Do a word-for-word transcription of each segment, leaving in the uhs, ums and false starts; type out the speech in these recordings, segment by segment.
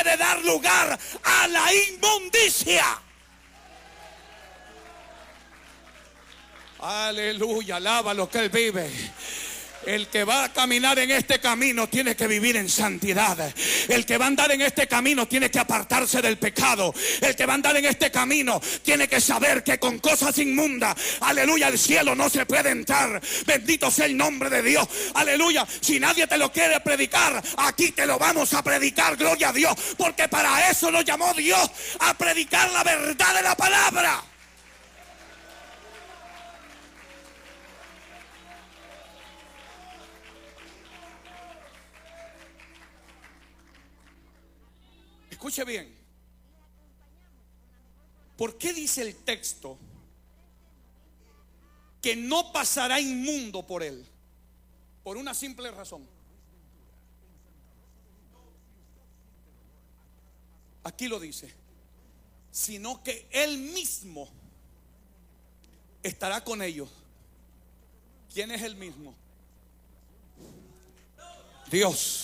puede dar lugar a la inmundicia. Aleluya, alaba lo que Él vive. El que va a caminar en este camino tiene que vivir en santidad. El que va a andar en este camino tiene que apartarse del pecado. El que va a andar en este camino tiene que saber que con cosas inmundas, aleluya, al cielo no se puede entrar. Bendito sea el nombre de Dios. Aleluya, si nadie te lo quiere predicar, aquí te lo vamos a predicar, gloria a Dios. Porque para eso nos llamó Dios, a predicar la verdad de la palabra. Escuche bien. ¿Por qué dice el texto que no pasará inmundo por él? Por una simple razón. Aquí lo dice. Sino que Él mismo estará con ellos. ¿Quién es Él mismo? Dios.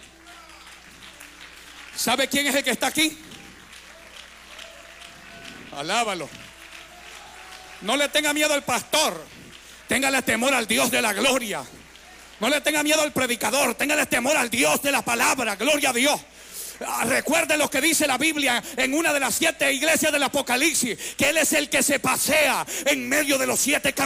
¿Sabe quién es el que está aquí? Alábalo. No le tenga miedo al pastor. Téngale temor al Dios de la gloria. No le tenga miedo al predicador. Téngale temor al Dios de la palabra. Gloria a Dios. Recuerden lo que dice la Biblia en una de las siete iglesias del Apocalipsis, que Él es el que se pasea en medio de los siete caminos.